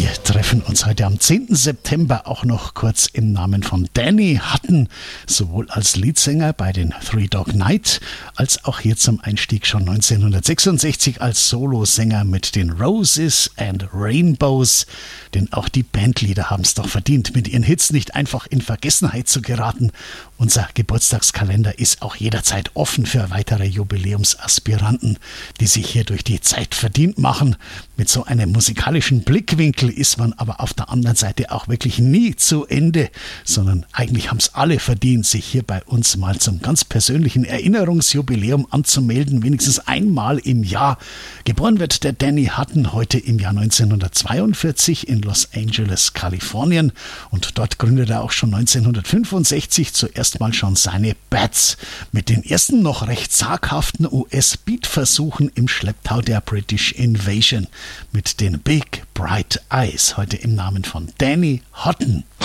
Wir treffen uns heute am 10. September auch noch kurz im Namen von Danny Hutton, sowohl als Leadsänger bei den Three Dog Night, als auch hier zum Einstieg schon 1966 als Solosänger mit den Roses and Rainbows. Denn auch die Bandleader haben es doch verdient, mit ihren Hits nicht einfach in Vergessenheit zu geraten. Unser Geburtstagskalender ist auch jederzeit offen für weitere Jubiläumsaspiranten, die sich hier durch die Zeit verdient machen. Mit so einem musikalischen Blickwinkel ist man aber auf der anderen Seite auch wirklich nie zu Ende, sondern eigentlich haben es alle verdient, sich hier bei uns mal zum ganz persönlichen Erinnerungsjubiläum anzumelden, wenigstens einmal im Jahr. Geboren wird der Danny Hutton heute im Jahr 1942 in Los Angeles, Kalifornien, und dort gründet er auch schon 1965 zuerst mal schon seine Bats mit den ersten noch recht zaghaften US-Beat-Versuchen im Schlepptau der British Invasion mit den Big Bright Eyes, heute im Namen von Danny Hutton.